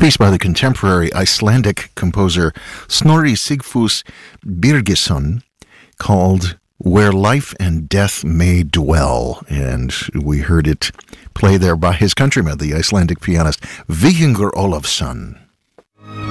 piece by the contemporary Icelandic composer Snorri Sigfús Birgisson called Where Life and Death May Dwell, and we heard it play there by his countryman, the Icelandic pianist Víkingur Ólafsson.